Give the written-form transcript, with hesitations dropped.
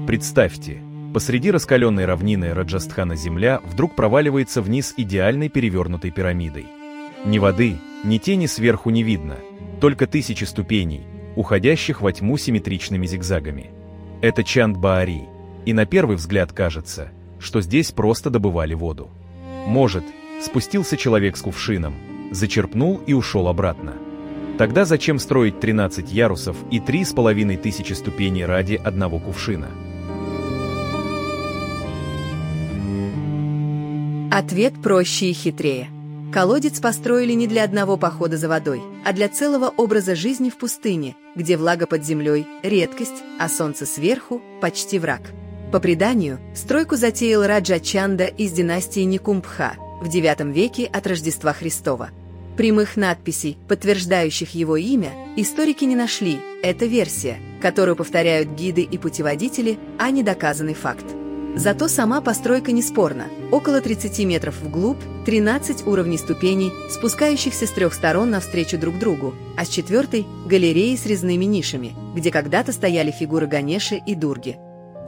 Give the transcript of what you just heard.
Представьте, посреди раскаленной равнины Раджастхана земля вдруг проваливается вниз идеальной перевернутой пирамидой. Ни воды, ни тени сверху не видно, только тысячи ступеней, уходящих во тьму симметричными зигзагами. Это Чанд-Баари, и на первый взгляд кажется, что здесь просто добывали воду. Может, спустился человек с кувшином, зачерпнул и ушел обратно. Тогда зачем строить 13 ярусов и 3500 ступеней ради одного кувшина? Ответ проще и хитрее. Колодец построили не для одного похода за водой, а для целого образа жизни в пустыне, где влага под землей – редкость, а солнце сверху – почти враг. По преданию, стройку затеял Раджа Чанда из династии Никумбха в IX веке от Рождества Христова. Прямых надписей, подтверждающих его имя, историки не нашли. Это версия, которую повторяют гиды и путеводители, а не доказанный факт. Зато сама постройка неспорна. Около 30 метров вглубь, 13 уровней ступеней, спускающихся с 3 сторон навстречу друг другу, а с 4-й – галереи с резными нишами, где когда-то стояли фигуры Ганеши и Дурги.